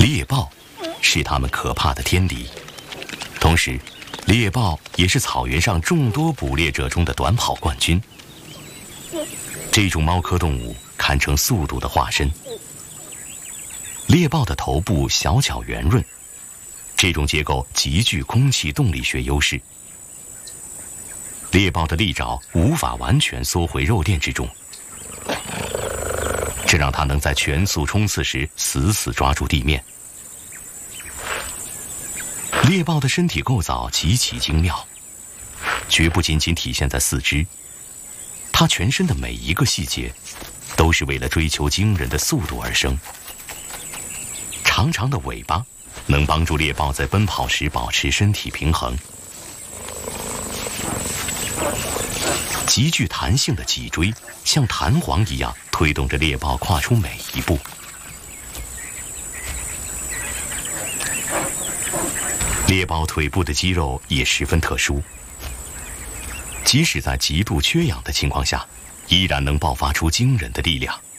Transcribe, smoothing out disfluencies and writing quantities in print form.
猎豹是它们可怕的天敌，同时，猎豹也是草原上众多捕猎者中的短跑冠军。这种猫科动物堪称速度的化身。猎豹的头部小巧圆润，这种结构极具空气动力学优势。猎豹的利爪无法完全缩回肉垫之中，这让它能在全速冲刺时死死抓住地面。猎豹的身体构造极其精妙，绝不仅仅体现在四肢，它全身的每一个细节都是为了追求惊人的速度而生。长长的尾巴能帮助猎豹在奔跑时保持身体平衡，极具弹性的脊椎像弹簧一样推动着猎豹跨出每一步。猎豹腿部的肌肉也十分特殊，即使在极度缺氧的情况下，依然能爆发出惊人的力量。